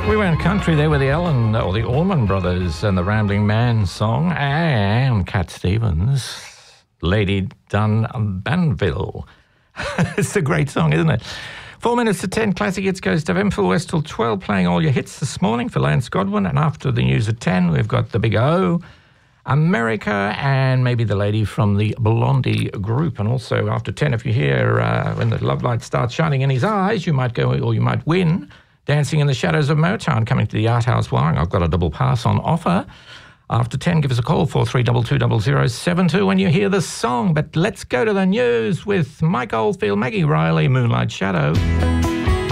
We went country there with the Allman Brothers and the Rambling Man song, and Cat Stevens, Lady Dunbanville. It's a great song, isn't it? 4 minutes to 10, Classic Hits goes to FM Full West till 12, playing all your hits this morning for Lance Godwin. And after the news at 10, we've got the Big O, America, and maybe the lady from the Blondie group. And also after 10, if you hear when the love light starts shining in his eyes, you might go, or you might win, Dancing in the Shadows of Motown, coming to the Art House Warring. I've got a double pass on offer. After 10, give us a call, 43220072, when you hear the song. But let's go to the news with Mike Oldfield, Maggie Riley, Moonlight Shadow.